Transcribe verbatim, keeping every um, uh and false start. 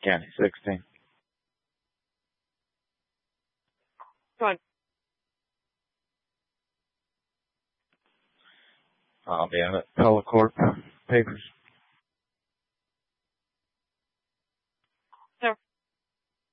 County sixteen. Go on. Oh, damn it. Color Corp papers.